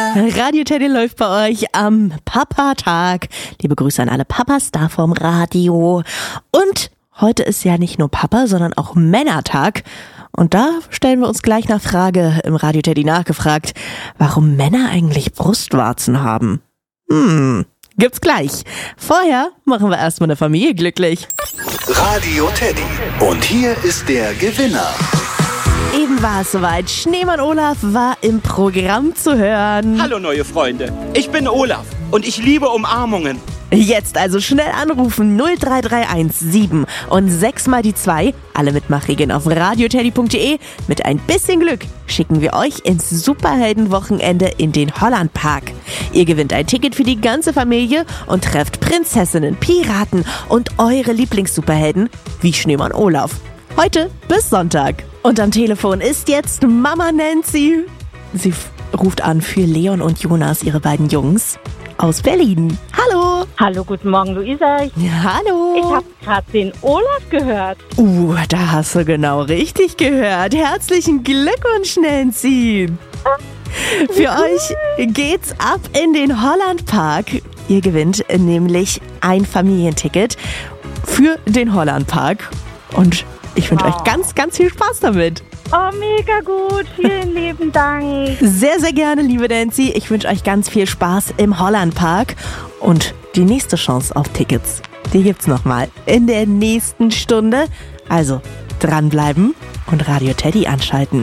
Radio Teddy läuft bei euch am Papa-Tag. Liebe Grüße an alle Papas da vom Radio. Und heute ist ja nicht nur Papa, sondern auch Männertag. Und da stellen wir uns gleich nach Frage im Radio Teddy nachgefragt, warum Männer eigentlich Brustwarzen haben. Gibt's gleich. Vorher machen wir erstmal eine Familie glücklich. Radio Teddy. Und hier ist der Gewinner. Eben war es soweit. Schneemann Olaf war im Programm zu hören. Hallo neue Freunde, ich bin Olaf und ich liebe Umarmungen. Jetzt also schnell anrufen 0331 7 und 6 mal die 2. Alle Mitmachregeln auf radioteddy.de. Mit ein bisschen Glück schicken wir euch ins Superheldenwochenende in den Hollandpark. Ihr gewinnt ein Ticket für die ganze Familie und trefft Prinzessinnen, Piraten und eure Lieblingssuperhelden wie Schneemann Olaf. Heute bis Sonntag. Und am Telefon ist jetzt Mama Nancy. Sie ruft an für Leon und Jonas, ihre beiden Jungs aus Berlin. Hallo. Hallo, guten Morgen, Luisa. Hallo. Ich habe gerade den Olaf gehört. Da hast du genau richtig gehört. Herzlichen Glückwunsch, Nancy. Für euch geht's ab in den Hollandpark. Ihr gewinnt nämlich ein Familienticket für den Hollandpark. Und ich wünsche euch ganz, ganz viel Spaß damit. Oh, mega gut. Vielen lieben Dank. Sehr, sehr gerne, liebe Nancy. Ich wünsche euch ganz viel Spaß im Hollandpark. Und die nächste Chance auf Tickets, die gibt's nochmal in der nächsten Stunde. Also dranbleiben und Radio Teddy anschalten.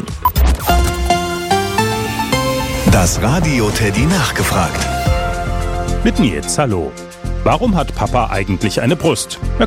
Das Radio Teddy nachgefragt. Mit Nils, hallo. Warum hat Papa eigentlich eine Brust?